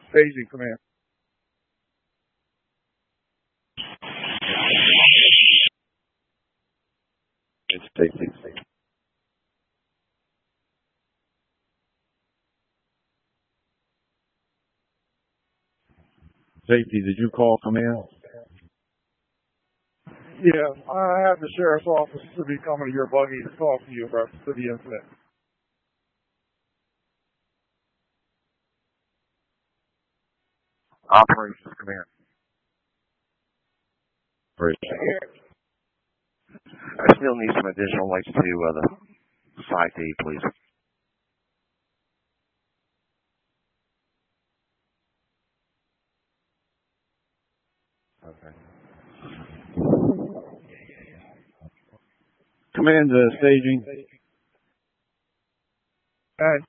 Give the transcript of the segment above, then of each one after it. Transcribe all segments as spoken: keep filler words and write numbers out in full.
Staging command. It's staging. Safety, did you call command? Yeah, I have the sheriff's office to be coming to your buggy to talk to you about the incident. Operations command. Great. I still need some additional lights to uh, the side feed, please. Okay. Command uh, staging. Hey.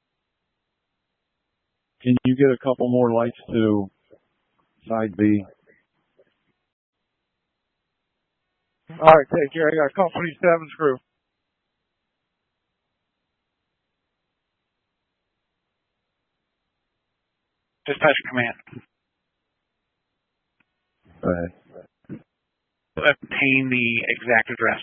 Can you get a couple more lights to side B? All right, take care. I got Company seven's crew. Dispatch command. Go ahead. Obtain the exact address.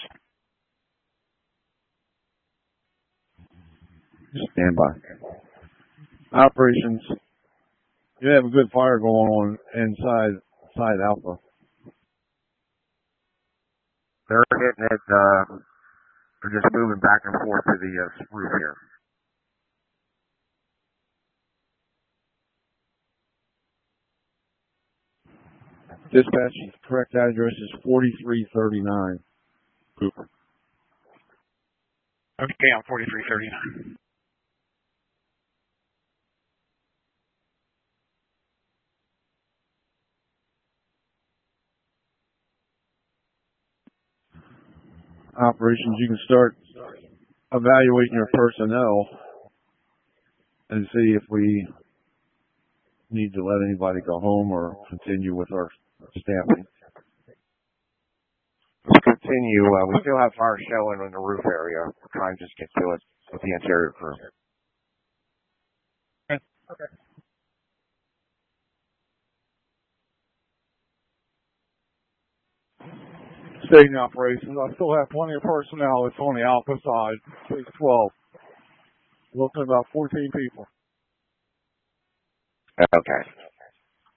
Stand by. Operations. You have a good fire going on inside side Alpha. They're hitting it. Uh, they're just moving back and forth to the uh, roof here. Dispatch, correct address is forty-three thirty-nine. Cooper. Okay, I'm forty-three thirty-nine. Operations, you can start evaluating your personnel and see if we need to let anybody go home or continue with our staffing. Let's continue. Uh, we still have fire showing in the roof area. We're trying to just get to it with the interior crew. Okay. Okay. Staging operations. I still have plenty of personnel. It's on the Alpha side, six twelve. Looking at about fourteen people. Okay.